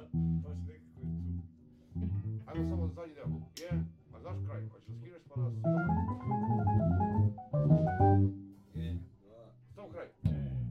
Baš nekako je tu. Ajmo samo zadnji deo.